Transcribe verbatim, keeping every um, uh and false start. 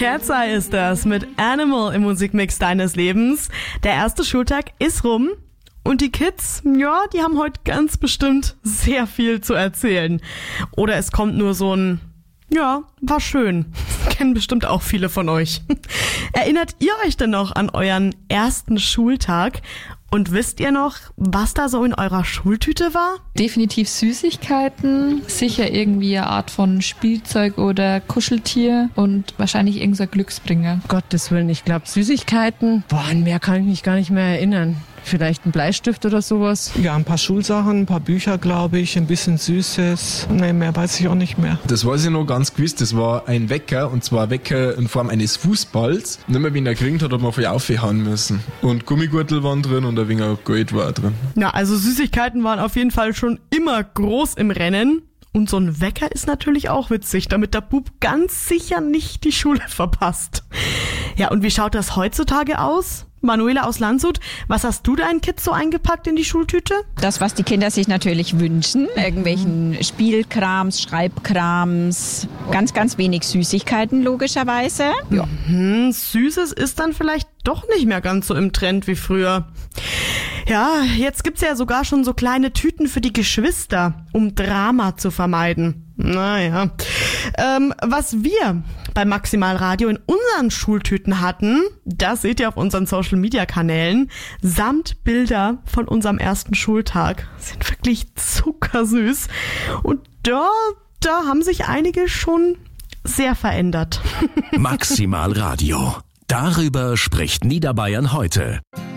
Cat's Eye ist das mit Animal im Musikmix deines Lebens. Der erste Schultag ist rum und die Kids, ja, die haben heute ganz bestimmt sehr viel zu erzählen. Oder es kommt nur so ein, ja, war schön. Kennen bestimmt auch viele von euch. Erinnert ihr euch denn noch an euren ersten Schultag? Und wisst ihr noch, was da so in eurer Schultüte war? Definitiv Süßigkeiten, sicher irgendwie eine Art von Spielzeug oder Kuscheltier und wahrscheinlich irgend so ein Glücksbringer. Gottes Willen, ich glaube Süßigkeiten. Boah, an mehr kann ich mich gar nicht mehr erinnern. Vielleicht ein Bleistift oder sowas? Ja, ein paar Schulsachen, ein paar Bücher, glaube ich, ein bisschen Süßes. Nee, mehr weiß ich auch nicht mehr. Das weiß ich noch ganz gewiss, das war ein Wecker, und zwar ein Wecker in Form eines Fußballs. Und immer, wenn er gekriegt hat, hat man voll aufhauen müssen. Und Gummigürtel waren drin und ein wenig Gold war drin. Ja, also Süßigkeiten waren auf jeden Fall schon immer groß im Rennen. Und so ein Wecker ist natürlich auch witzig, damit der Bub ganz sicher nicht die Schule verpasst. Ja, und wie schaut das heutzutage aus? Manuela aus Landshut, was hast du deinen Kids so eingepackt in die Schultüte? Das, was die Kinder sich natürlich wünschen. Irgendwelchen Spielkrams, Schreibkrams, ganz, ganz wenig Süßigkeiten logischerweise. Ja. Mhm, Süßes ist dann vielleicht doch nicht mehr ganz so im Trend wie früher. Ja, jetzt gibt's ja sogar schon so kleine Tüten für die Geschwister, um Drama zu vermeiden. Naja. Ähm, was wir bei Maximal Radio in unseren Schultüten hatten, das seht ihr auf unseren Social-Media-Kanälen, samt Bilder von unserem ersten Schultag. Sind wirklich zuckersüß. Und da, da haben sich einige schon sehr verändert. Maximal Radio. Darüber spricht Niederbayern heute.